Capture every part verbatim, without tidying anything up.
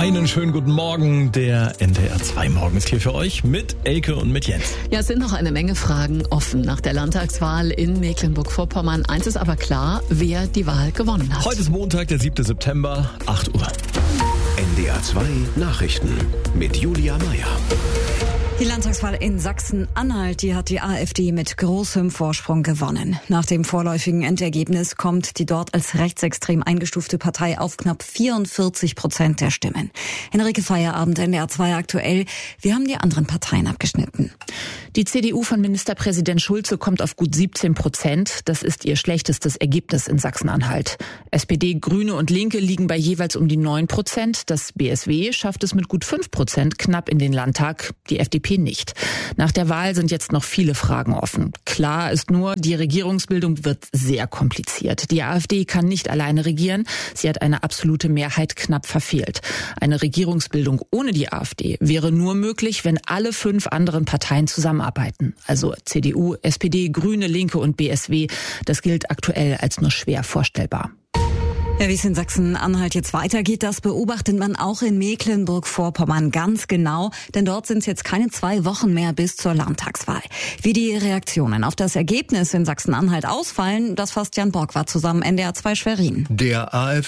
Einen schönen guten Morgen. Der N D R zwei Morgen ist hier für euch mit Elke und mit Jens. Ja, es sind noch eine Menge Fragen offen nach der Landtagswahl in Mecklenburg-Vorpommern. Eins ist aber klar, wer die Wahl gewonnen hat. Heute ist Montag, der siebte September, acht Uhr. N D R zwei Nachrichten mit Julia Meyer. Die Landtagswahl in Sachsen-Anhalt, die hat die AfD mit großem Vorsprung gewonnen. Nach dem vorläufigen Endergebnis kommt die dort als rechtsextrem eingestufte Partei auf knapp vierundvierzig Prozent der Stimmen. Henrike Feierabend, N D R zwei aktuell. Wie haben die anderen Parteien abgeschnitten? Die C D U von Ministerpräsident Schulze kommt auf gut siebzehn Prozent. Das ist ihr schlechtestes Ergebnis in Sachsen-Anhalt. S P D, Grüne und Linke liegen bei jeweils um die neun Prozent. Das B S W schafft es mit gut fünf Prozent knapp in den Landtag. Die F D P nicht. Nach der Wahl sind jetzt noch viele Fragen offen. Klar ist nur, die Regierungsbildung wird sehr kompliziert. Die AfD kann nicht alleine regieren. Sie hat eine absolute Mehrheit knapp verfehlt. Eine Regierungsbildung ohne die AfD wäre nur möglich, wenn alle fünf anderen Parteien zusammenarbeiten. Also C D U, S P D, Grüne, Linke und B S W. Das gilt aktuell als nur schwer vorstellbar. Ja, wie es in Sachsen-Anhalt jetzt weitergeht, das beobachtet man auch in Mecklenburg-Vorpommern ganz genau, denn dort sind es jetzt keine zwei Wochen mehr bis zur Landtagswahl. Wie die Reaktionen auf das Ergebnis in Sachsen-Anhalt ausfallen, das fasst Jan Borgward zusammen, N D R zwei Schwerin. Der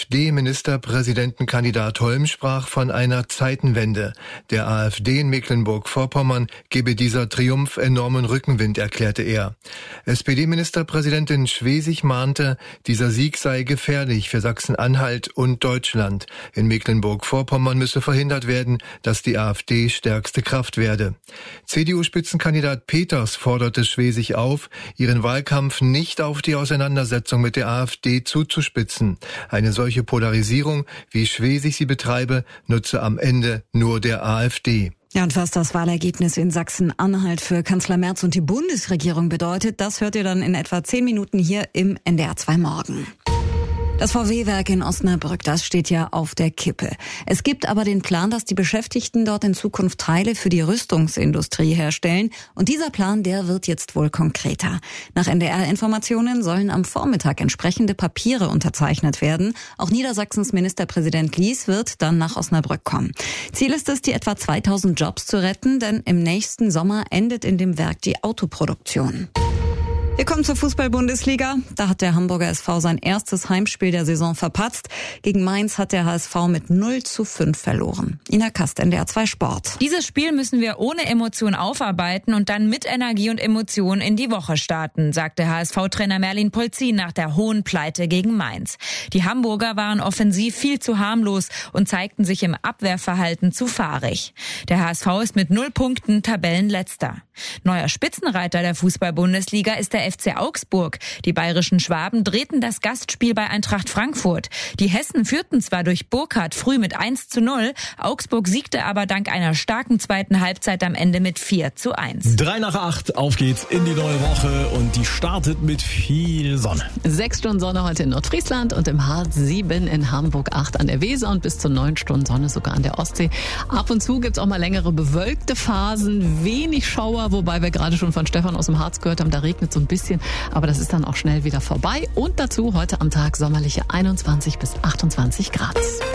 AfD-Ministerpräsidentenkandidat Holm sprach von einer Zeitenwende. Der AfD in Mecklenburg-Vorpommern gebe dieser Triumph enormen Rückenwind, erklärte er. S P D-Ministerpräsidentin Schwesig mahnte, dieser Sieg sei gefährlich für Sachsen-Anhalt und Deutschland. In Mecklenburg-Vorpommern müsse verhindert werden, dass die AfD stärkste Kraft werde. C D U-Spitzenkandidat Peters forderte Schwesig auf, ihren Wahlkampf nicht auf die Auseinandersetzung mit der AfD zuzuspitzen. Eine solche Polarisierung, wie Schwesig sie betreibe, nutze am Ende nur der AfD. Ja, und was das Wahlergebnis in Sachsen-Anhalt für Kanzler Merz und die Bundesregierung bedeutet, das hört ihr dann in etwa zehn Minuten hier im N D R zwei Morgen. Das V W-Werk in Osnabrück, das steht ja auf der Kippe. Es gibt aber den Plan, dass die Beschäftigten dort in Zukunft Teile für die Rüstungsindustrie herstellen. Und dieser Plan, der wird jetzt wohl konkreter. Nach N D R-Informationen sollen am Vormittag entsprechende Papiere unterzeichnet werden. Auch Niedersachsens Ministerpräsident Lies wird dann nach Osnabrück kommen. Ziel ist es, die etwa zweitausend Jobs zu retten, denn im nächsten Sommer endet in dem Werk die Autoproduktion. Wir kommen zur Fußball-Bundesliga. Da hat der Hamburger S V sein erstes Heimspiel der Saison verpatzt. Gegen Mainz hat der H S V mit null zu fünf verloren. Ina Kast, N D R zwei Sport. Dieses Spiel müssen wir ohne Emotion aufarbeiten und dann mit Energie und Emotion in die Woche starten, sagte H S V-Trainer Merlin Polzin nach der hohen Pleite gegen Mainz. Die Hamburger waren offensiv viel zu harmlos und zeigten sich im Abwehrverhalten zu fahrig. Der H S V ist mit null Punkten Tabellenletzter. Neuer Spitzenreiter der Fußball-Bundesliga ist der F C Augsburg. Die bayerischen Schwaben drehten das Gastspiel bei Eintracht Frankfurt. Die Hessen führten zwar durch Burkhardt früh mit eins zu null, Augsburg siegte aber dank einer starken zweiten Halbzeit am Ende mit vier zu eins. Drei nach acht, auf geht's in die neue Woche und die startet mit viel Sonne. Sechs Stunden Sonne heute in Nordfriesland und im Harz, sieben in Hamburg, acht an der Weser und bis zu neun Stunden Sonne sogar an der Ostsee. Ab und zu gibt's auch mal längere bewölkte Phasen, wenig Schauer, wobei wir gerade schon von Stefan aus dem Harz gehört haben, da regnet so ein bisschen. Aber das ist dann auch schnell wieder vorbei. Und dazu heute am Tag sommerliche einundzwanzig bis achtundzwanzig Grad.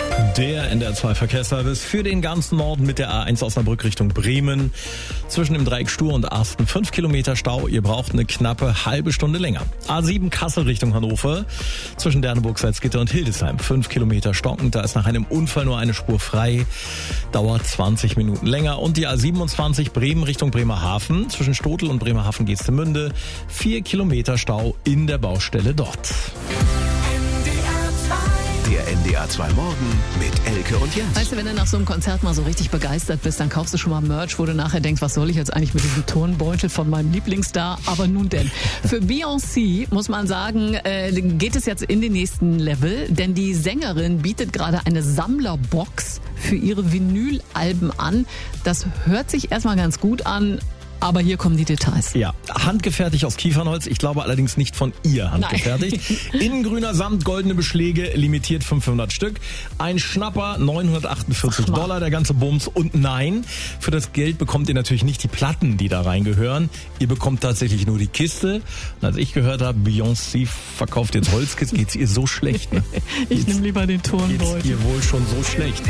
Der N D R zwei Verkehrsservice für den ganzen Norden mit der A eins Osnabrück Richtung Bremen. Zwischen dem Dreieck Stur und Asten fünf Kilometer Stau. Ihr braucht eine knappe halbe Stunde länger. A sieben Kassel Richtung Hannover. Zwischen Derneburg, Salzgitter und Hildesheim fünf Kilometer stockend. Da ist nach einem Unfall nur eine Spur frei. Dauert zwanzig Minuten länger. Und die A siebenundzwanzig Bremen Richtung Bremerhaven. Zwischen Stotel und Bremerhaven-Geestemünde. Vier Kilometer Stau in der Baustelle dort. Der N D R zwei Morgen mit Elke und Jens. Weißt du, wenn du nach so einem Konzert mal so richtig begeistert bist, dann kaufst du schon mal Merch, wo du nachher denkst, was soll ich jetzt eigentlich mit diesem Turnbeutel von meinem Lieblingsstar? Aber nun denn. Für Beyoncé muss man sagen, äh, geht es jetzt in den nächsten Level, denn die Sängerin bietet gerade eine Sammlerbox für ihre Vinylalben an. Das hört sich erstmal ganz gut an. Aber hier kommen die Details. Ja, handgefertigt aus Kiefernholz. Ich glaube allerdings nicht von ihr handgefertigt. Innengrüner Samt, goldene Beschläge, limitiert fünfhundert Stück. Ein Schnapper, neunhundertachtundvierzig Dollar, der ganze Bums. Und nein, für das Geld bekommt ihr natürlich nicht die Platten, die da reingehören. Ihr bekommt tatsächlich nur die Kiste. Und als ich gehört habe, Beyoncé verkauft jetzt Holzkisten, geht's ihr so schlecht. Ne? Ich nehme lieber den Turnbeutel. Geht's ihr wohl schon so schlecht.